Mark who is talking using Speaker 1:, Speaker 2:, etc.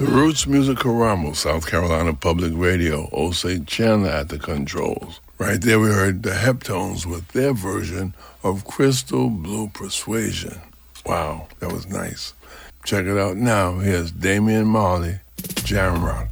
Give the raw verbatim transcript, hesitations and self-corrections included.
Speaker 1: The Roots Musical Ramos, South Carolina Public Radio, Osei Chandler at the controls. Right there we heard the Heptones with their version of Crystal Blue Persuasion. Wow, that was nice. Check it out now. Here's Damian Marley, Jamrock.